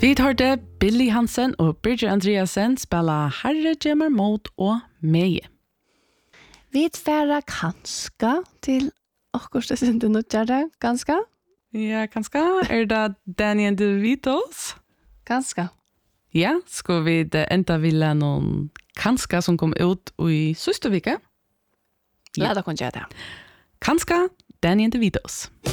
Vi hørte Billy Hansen og Bridger Andreasen spela Herre Gemmer mot og Meie. Vi tverra kanska til akkurat det sinte nødgjerde, ganska? Ja, kanska. Det Danny DeVitos? Ganska. Ja, skal vi enda ville noen kanska som kom ut i siste vike? Ja, da kan jeg det. Kanska, Danny DeVitos.